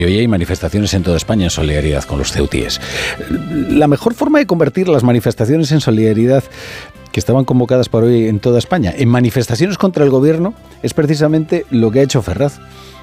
Y hoy hay manifestaciones en toda España en solidaridad con los ceutíes. La mejor forma de convertir las manifestaciones en solidaridad que estaban convocadas para hoy en toda España en manifestaciones contra el gobierno es precisamente lo que ha hecho Ferraz.